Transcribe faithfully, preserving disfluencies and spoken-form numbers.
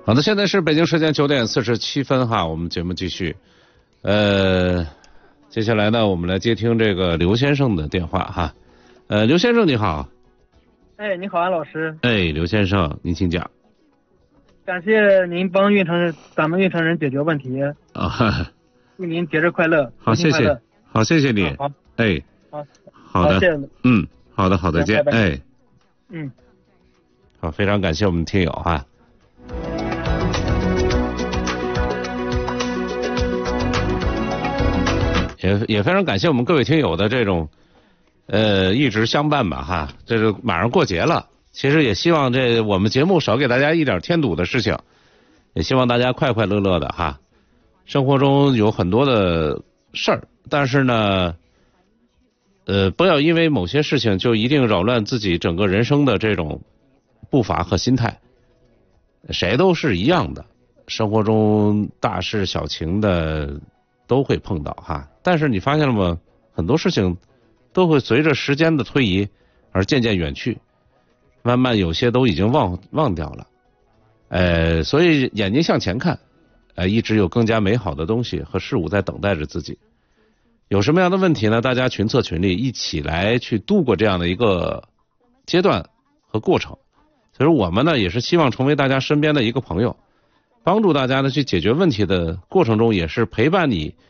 好的，现在是北京时间九点四十七分哈，我们节目继续。呃，接下来呢，我们来接听这个刘先生的电话哈。呃，刘先生你好。 哎，你好，安老师。 哎，刘先生，您请讲。 感谢您帮运城咱们运城人解决问题啊、哦， 祝您节日快乐， 好，谢谢，好，谢谢你。 好， 哎， 好， 好的， 好谢谢嗯，好的，好，再见， 拜拜哎， 嗯， 好，非常感谢我们听友哈。也也非常感谢我们各位听友的这种，呃，一直相伴吧哈。这是马上过节了，其实也希望这我们节目少给大家一点添堵的事情，也希望大家快快乐乐的哈。生活中有很多的事儿，但是呢，呃，不要因为某些事情就一定扰乱自己整个人生的这种步伐和心态。谁都是一样的，生活中大事小情的都会碰到哈。但是你发现了吗？很多事情都会随着时间的推移而渐渐远去，慢慢有些都已经忘忘掉了。呃，所以眼睛向前看，呃，一直有更加美好的东西和事物在等待着自己。有什么样的问题呢？大家群策群力，一起来去度过这样的一个阶段和过程。所以我们呢，也是希望成为大家身边的一个朋友，帮助大家呢去解决问题的过程中，也是陪伴你